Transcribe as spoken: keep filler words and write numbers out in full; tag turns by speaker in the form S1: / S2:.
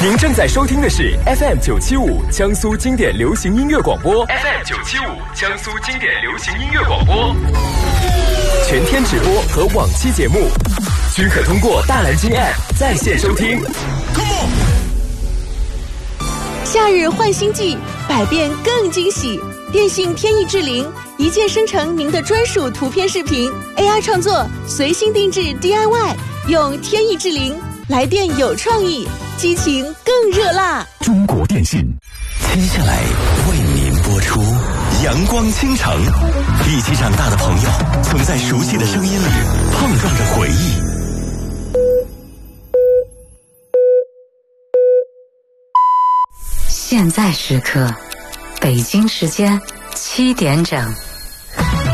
S1: 您正在收听的是 F M 九七五江苏经典流行音乐广播 ，F M 九七五江苏经典流行音乐广播，全天直播和往期节目均可通过大蓝鲸 App 在线收听。
S2: 夏日换新季，百变更惊喜。电信天翼智灵一键生成您的专属图片视频 ，A I 创作，随心定制 D I Y， 用天翼智灵来电有创意，激情更热辣。
S3: 中国电信接下来为您播出阳光倾城，一起长大的朋友总在熟悉的声音里碰撞着回忆。
S4: 现在时刻，北京时间七点整。